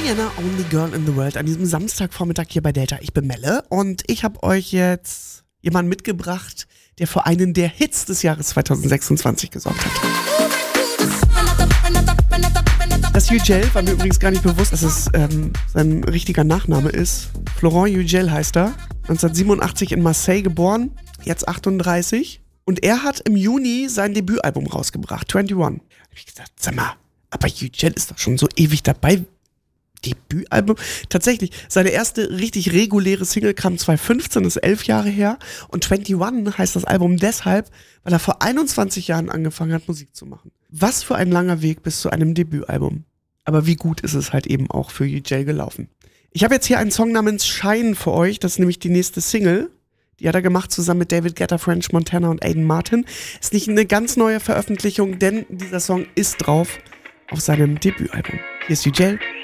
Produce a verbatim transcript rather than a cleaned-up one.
Rihanna, Only Girl in the World, an diesem Samstagvormittag hier bei Delta. Ich bin Melle und ich habe euch jetzt jemanden mitgebracht, der für einen der Hits des Jahres zwanzig sechsundzwanzig gesorgt hat. Das Yücel war mir übrigens gar nicht bewusst, dass es ähm, sein richtiger Nachname ist. Florent Yücel heißt er, neunzehnhundertsiebenundachtzig in Marseille geboren, jetzt achtunddreißig. Und er hat im Juni sein Debütalbum rausgebracht, einundzwanzig. Da hab ich gesagt, sag mal, aber Yücel ist doch schon so ewig dabei. Debütalbum? Tatsächlich, seine erste richtig reguläre Single kam zweitausendfünfzehn, das ist elf Jahre her. Und einundzwanzig heißt das Album deshalb, weil er vor einundzwanzig Jahren angefangen hat, Musik zu machen. Was für ein langer Weg bis zu einem Debütalbum. Aber wie gut ist es halt eben auch für Yücel gelaufen. Ich habe jetzt hier einen Song namens Shine für euch, das ist nämlich die nächste Single. Die hat er gemacht zusammen mit David Guetta, French Montana und Aiden Martin. Ist nicht eine ganz neue Veröffentlichung, denn dieser Song ist drauf auf seinem Debütalbum. Hier ist Yücel.